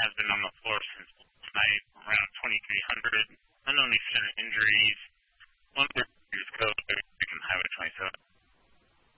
has been on the floor since last night, around 2,300. Unknown extent of injuries. One of their